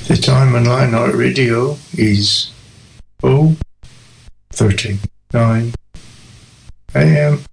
The time on Light Night Radio is 0:39 AM.